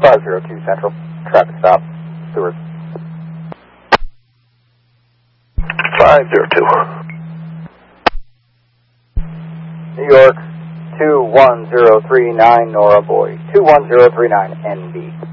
502 Central, traffic stop, Seward. 502. New York, 21039, Nora Boy, 21039 NB.